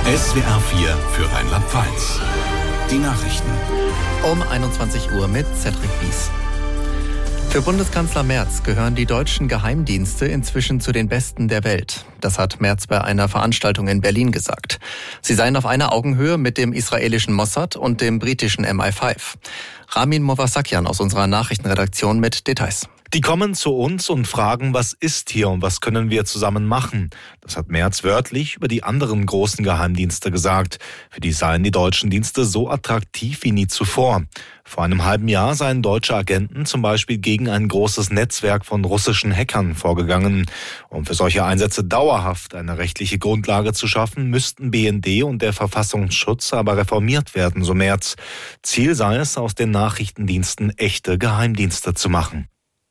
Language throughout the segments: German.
SWR 4 für Rheinland-Pfalz. Die Nachrichten. Um 21 Uhr mit Cedric Bies. Für Bundeskanzler Merz gehören die deutschen Geheimdienste inzwischen zu den besten der Welt. Das hat Merz bei einer Veranstaltung in Berlin gesagt. Sie seien auf einer Augenhöhe mit dem israelischen Mossad und dem britischen MI5. Ramin Movasakian aus unserer Nachrichtenredaktion mit Details. Die kommen zu uns und fragen, was ist hier und was können wir zusammen machen? Das hat Merz wörtlich über die anderen großen Geheimdienste gesagt. Für die seien die deutschen Dienste so attraktiv wie nie zuvor. Vor einem halben Jahr seien deutsche Agenten zum Beispiel gegen ein großes Netzwerk von russischen Hackern vorgegangen. Um für solche Einsätze dauerhaft eine rechtliche Grundlage zu schaffen, müssten BND und der Verfassungsschutz aber reformiert werden, so Merz. Ziel sei es, aus den Nachrichtendiensten echte Geheimdienste zu machen.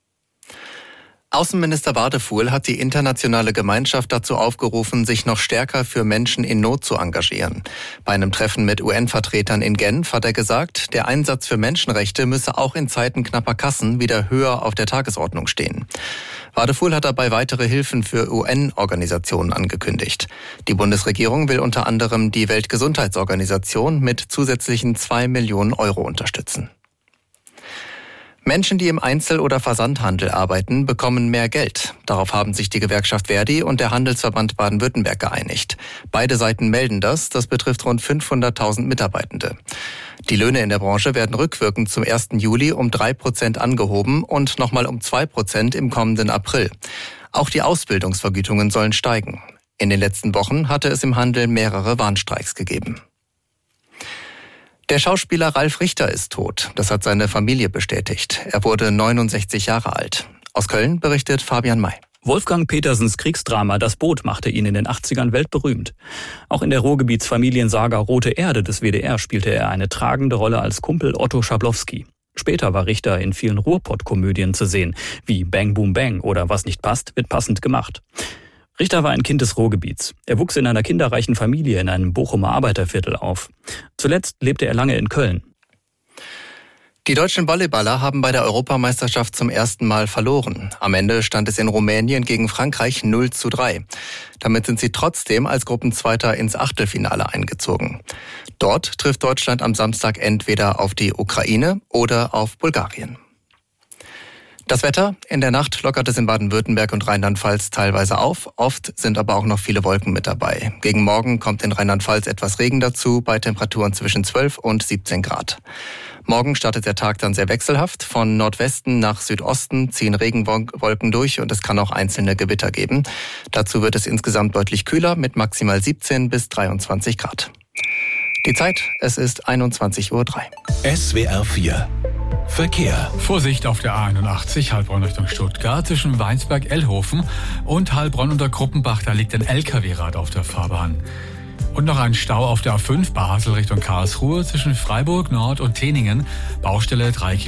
Außenminister Wadefuhl hat die internationale Gemeinschaft dazu aufgerufen, sich noch stärker für Menschen in Not zu engagieren. Bei einem Treffen mit UN-Vertretern in Genf hat er gesagt, der Einsatz für Menschenrechte müsse auch in Zeiten knapper Kassen wieder höher auf der Tagesordnung stehen. Wadefuhl hat dabei weitere Hilfen für UN-Organisationen angekündigt. Die Bundesregierung will unter anderem die Weltgesundheitsorganisation mit zusätzlichen 2 Millionen Euro unterstützen. Menschen, die im Einzel- oder Versandhandel arbeiten, bekommen mehr Geld. Darauf haben sich die Gewerkschaft Verdi und der Handelsverband Baden-Württemberg geeinigt. Beide Seiten melden das. Das betrifft rund 500.000 Mitarbeitende. Die Löhne in der Branche werden rückwirkend zum 1. Juli um 3% angehoben und nochmal um 2% im kommenden April. Auch die Ausbildungsvergütungen sollen steigen. In den letzten Wochen hatte es im Handel mehrere Warnstreiks gegeben. Der Schauspieler Ralf Richter ist tot. Das hat seine Familie bestätigt. Er wurde 69 Jahre alt. Aus Köln berichtet Fabian May. Wolfgang Petersens Kriegsdrama Das Boot machte ihn in den 80ern weltberühmt. Auch in der Ruhrgebietsfamiliensaga Rote Erde des WDR spielte er eine tragende Rolle als Kumpel Otto Schablowski. Später war Richter in vielen Ruhrpott-Komödien zu sehen, wie Bang Boom Bang oder Was nicht passt, wird passend gemacht. Richter war ein Kind des Ruhrgebiets. Er wuchs in einer kinderreichen Familie in einem Bochumer Arbeiterviertel auf. Zuletzt lebte er lange in Köln. Die deutschen Volleyballer haben bei der Europameisterschaft zum ersten Mal verloren. Am Ende stand es in Rumänien gegen Frankreich 0:3. Damit sind sie trotzdem als Gruppenzweiter ins Achtelfinale eingezogen. Dort trifft Deutschland am Samstag entweder auf die Ukraine oder auf Bulgarien. Das Wetter: In der Nacht lockert es in Baden-Württemberg und Rheinland-Pfalz teilweise auf. Oft sind aber auch noch viele Wolken mit dabei. Gegen Morgen kommt in Rheinland-Pfalz etwas Regen dazu, bei Temperaturen zwischen 12 und 17 Grad. Morgen startet der Tag dann sehr wechselhaft. Von Nordwesten nach Südosten ziehen Regenwolken durch und es kann auch einzelne Gewitter geben. Dazu wird es insgesamt deutlich kühler mit maximal 17 bis 23 Grad. Die Zeit: Es ist 21:03 Uhr. SWR 4 Verkehr. Vorsicht auf der A81 Heilbronn Richtung Stuttgart zwischen Weinsberg-Ellhofen und Heilbronn unter Kruppenbach. Da liegt ein LKW-Rad auf der Fahrbahn. Und noch ein Stau auf der A5 Basel Richtung Karlsruhe zwischen Freiburg Nord und Teningen. Baustelle 3 Kilometer.